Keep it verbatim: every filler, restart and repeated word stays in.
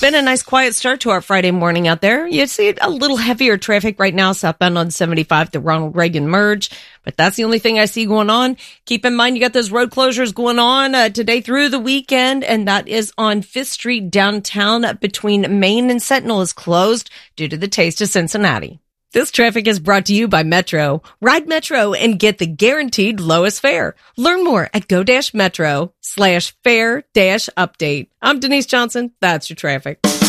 been a nice quiet start to our Friday morning out there. You see a little heavier traffic right now, southbound on seventy-five, the Ronald Reagan merge. But that's the only thing I see going on. Keep in mind, you got those road closures going on uh, today through the weekend, and that is on Fifth Street downtown between Main and Sentinel is closed due to the Taste of Cincinnati. This traffic is brought to you by Metro. Ride Metro and get the guaranteed lowest fare. Learn more at go-metro slash fare dash update. I'm Denise Johnson. That's your traffic.